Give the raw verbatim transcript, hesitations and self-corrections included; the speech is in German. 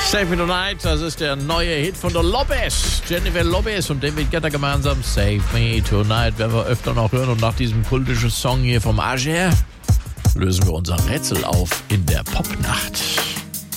Save Me Tonight, das ist der neue Hit von der Lopez. Jennifer Lopez und David Guetta gemeinsam. Save Me Tonight werden wir öfter noch hören. Und nach diesem kultischen Song hier vom Ager lösen wir unser Rätsel auf in der Popnacht.